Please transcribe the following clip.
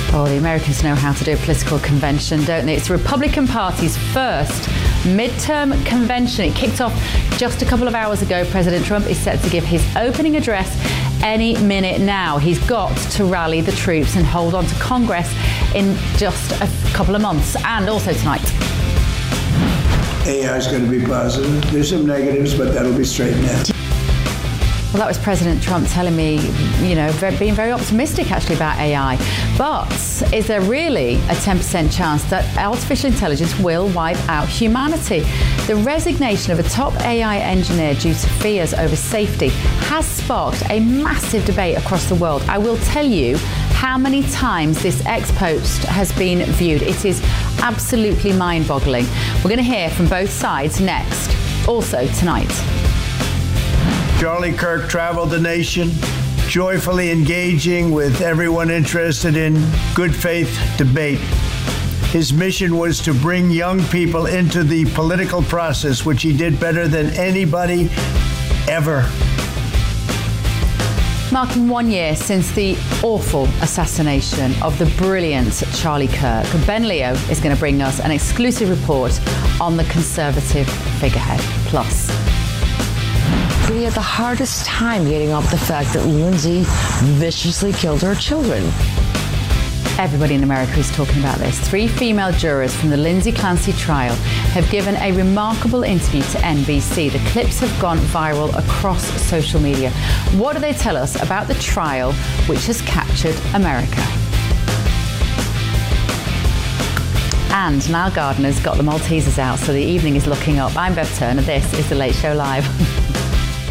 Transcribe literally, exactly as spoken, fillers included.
Oh, the Americans know how to do a political convention, don't they? It's the Republican Party's first midterm convention. It kicked off just a couple of hours ago. President Trump is set to give his opening address any minute now. He's got to rally the troops and hold on to Congress in just a couple of months, and also tonight. A I is going to be positive. There's some negatives, but that'll be straightened out. Well, that was President Trump telling me, you know, being very optimistic actually about A I. But is there really a ten percent chance that artificial intelligence will wipe out humanity? The resignation of a top A I engineer due to fears over safety has sparked a massive debate across the world. I will tell you how many times this ex-post has been viewed. It is absolutely mind-boggling. We're going to hear from both sides next, also tonight. Charlie Kirk traveled the nation, joyfully engaging with everyone interested in good faith debate. His mission was to bring young people into the political process, which he did better than anybody ever. Marking one year since the awful assassination of the brilliant Charlie Kirk, Ben Leo is going to bring us an exclusive report on the Conservative figurehead. Plus, we had the hardest time getting off the fact that Lindsay viciously killed her children. Everybody in America is talking about this. Three female jurors from the Lindsay Clancy trial have given a remarkable interview to N B C. The clips have gone viral across social media. What do they tell us about the trial which has captured America? And Niall Gardner's got the Maltesers out, so the evening is looking up. I'm Bev Turner. This is The Late Show Live.